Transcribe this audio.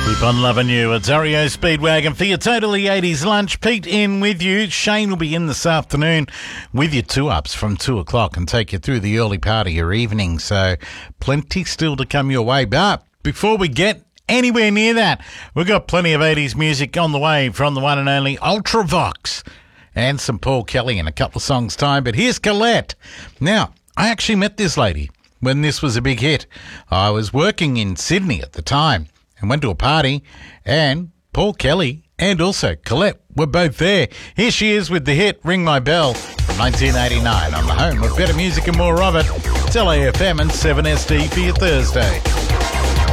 Keep on loving you. It's REO Speedwagon for your Totally 80s lunch. Pete in with you. Shane will be in this afternoon with your 2-ups from 2 o'clock and take you through the early part of your evening. So plenty still to come your way. But before we get anywhere near that, we've got plenty of 80s music on the way from the one and only Ultravox and some Paul Kelly in a couple of songs' time. But here's Colette. Now, I actually met this lady when this was a big hit. I was working in Sydney at the time and went to a party, and Paul Kelly and also Colette were both there. Here she is with the hit Ring My Bell from 1989 on the home of better music and more of it. It's LAFM and 7SD for your Thursday.